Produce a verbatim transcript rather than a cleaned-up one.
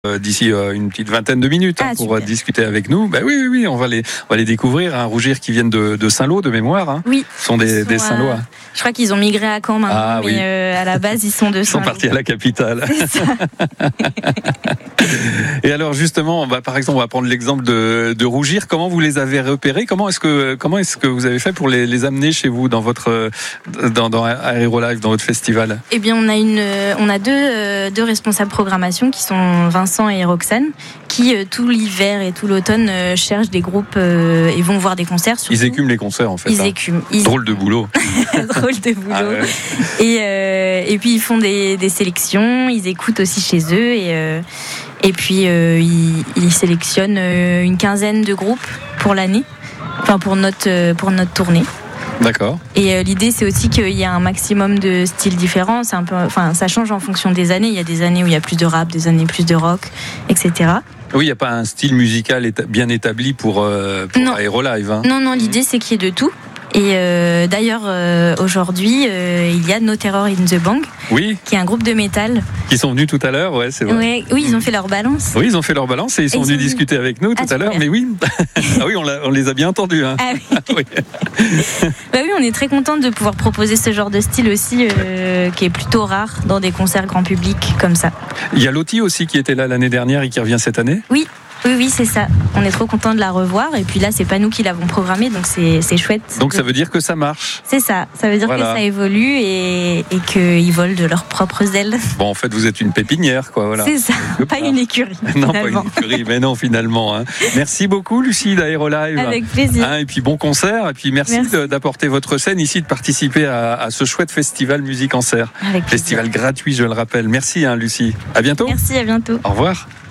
Euh, d'ici euh, une petite vingtaine de minutes hein, Ah, pour super. discuter avec nous. Ben oui, oui, oui, on va les, on va les découvrir. Hein, Rougir qui viennent de, de Saint-Lô de mémoire. Hein. Oui. Ce sont des, Ils sont des Saint-Lô. à- Hein. Je crois qu'ils ont migré à Caen maintenant, Ah, mais oui. euh, à la base, ils sont de Ils sont Saint-Lô. partis à la capitale. C'est ça. Et alors justement, on va, par exemple, on va prendre l'exemple de, de Rougir. Comment vous les avez repérés? Comment est-ce que, comment est-ce que vous avez fait pour les, les amener chez vous dans votre, dans, dans Aérolive, dans votre festival? Eh bien, on a une, euh, on a deux, euh, deux responsables programmation qui sont Vincent et Roxane, qui euh, tout l'hiver et tout l'automne euh, cherchent des groupes euh, et vont voir des concerts. Surtout. Ils écument les concerts en fait. Ils hein. écument. Ils... Drôle de boulot. Drôle de boulot. Ah ouais. Et, euh, et puis ils font des, des sélections, ils écoutent aussi chez eux et, euh, et puis euh, ils, ils sélectionnent euh, une quinzaine de groupes pour l'année, enfin pour notre, euh, pour notre tournée. D'accord. Et euh, l'idée c'est aussi qu'il y a un maximum de styles différents, c'est un peu, enfin, ça change en fonction des années, il y a des années où il y a plus de rap, des années plus de rock, et cetera. Oui, il n'y a pas un style musical éta- bien établi pour, euh, pour Non. Aérolive. Hein. Non, non, l'idée c'est qu'il y ait de tout. Et euh, d'ailleurs, euh, aujourd'hui, euh, il y a No Terror in the Bang, Oui, qui est un groupe de métal. qui sont venus tout à l'heure, ouais, c'est vrai. Ouais, oui, ils ont fait leur balance. Oui, ils ont fait leur balance et ils sont Et ils venus sont venus. discuter avec nous tout Ah, à l'heure. super. Mais oui, ah oui, on, l'a- on les a bien entendus. Hein. Ah oui. Oui. Bah oui, on est très contente de pouvoir proposer ce genre de style aussi, euh, qui est plutôt rare dans des concerts grand public comme ça. Il y a Lottie aussi qui était là l'année dernière et qui revient cette année. Oui, oui, oui, c'est ça. On est trop content de la revoir. Et puis là, c'est pas nous qui l'avons programmée, donc c'est, c'est chouette. Donc ça veut dire que ça marche. C'est ça. Ça veut dire Voilà. que ça évolue et, et qu'ils volent de leurs propres ailes. Bon, en fait, vous êtes une pépinière, quoi. Voilà. C'est ça. Quelque Pas part. une écurie. Non, pas finalement. une écurie, mais non, finalement. Hein. Merci beaucoup, Lucie d'Aérolive. Avec plaisir. Hein, et puis bon concert. Et puis merci, Merci. de- d'apporter votre scène ici, de participer à, à ce chouette festival Musique en Serre. Avec plaisir. Festival gratuit, je le rappelle. Merci, hein, Lucie. À bientôt. Merci, à bientôt. Au revoir.